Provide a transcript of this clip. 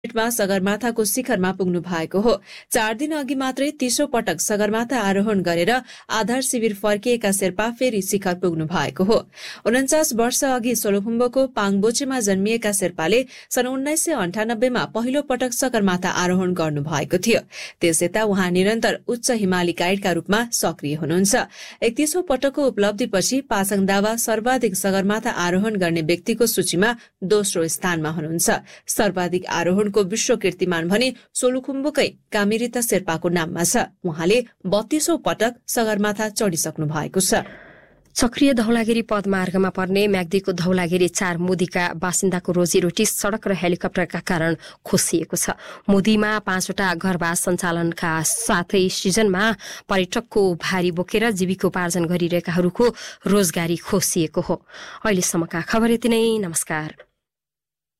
मा सगरमाथाको शिखरमा पुग्नु भएको हो। 4 दिन अघि मात्रै 30औं पटक सगरमाथा आरोहण गरेर आधार शिविर फर्किएका शेर्पा फेरि शिखर पुग्नु भएको हो। 49 वर्ष अघि सोलुखुम्बुको पाङबोचेमा जन्मिएका शेर्पाले सन् 1998 मा पहिलो पटक सगरमाथा आरोहण गर्नु भएको थियो। त्यसयता उहाँ निरन्तर उच्च हिमाली गाइडका रूपमा सक्रिय हुनुहुन्छ। 31औं पटकको उपलब्धिपछि पासाङ दावा सर्वाधिक सगरमाथा आरोहण गर्ने व्यक्तिको सूचीमा दोस्रो स्थानमा हुनुहुन्छ। सर्वाधिक आरोहण को विश्व कीर्तिमान भने सोलुखुम्बुकै कामिरिता शेर्पाको नाममा छ। उहाँले 32औं पटक सगरमाथा चढिसक्नु भएको छ। सक्रिय धौलागिरी पदमार्गमा पर्ने म्याग्दीको धौलागिरी 4 मुदीका बासिन्दाको रोजीरोटी सड़क र हेलिकप्टरका कारण खोसिएको छ। मुदीमा 5वटा घरवास सञ्चालनका साथै सिजनमा पर्यटकको भारी बोकेर जीविकोपार्जन गरिरहेकाहरूको रोजगारी खोसिएको हो। अहिलेसम्मका खबर यति नै। नमस्कार।